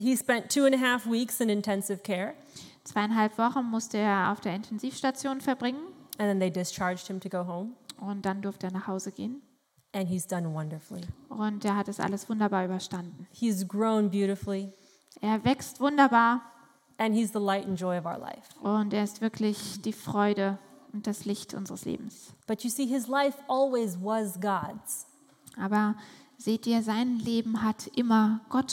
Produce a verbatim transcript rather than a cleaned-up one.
He spent two and a half weeks in intensive care, Zweieinhalb Wochen musste er auf der Intensivstation verbringen and then they discharged him to go home, und dann durfte er nach Hause gehen. and he's done wonderfully. Und er hat es alles wunderbar überstanden. He's grown beautifully, Er wächst wunderbar and he's the light and joy of our life. und er ist wirklich die Freude und das Licht unseres Lebens. But you see, his life always was God's. Aber seht ihr, sein Leben hat immer Gott